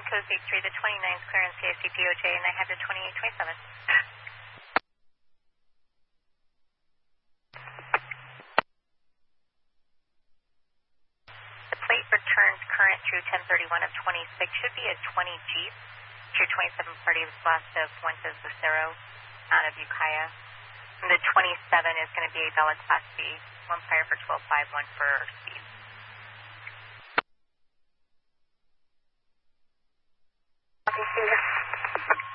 Code 3, the 29th clearance CIC POJ, and I have the 2827. The plate returns current through 1031 of 26 should be a 20 Jeep. Your 27 party was lost of Fuentes Lucero out of Ukiah. And the 27 is going to be a valid Class B, one prior for 12.5, one for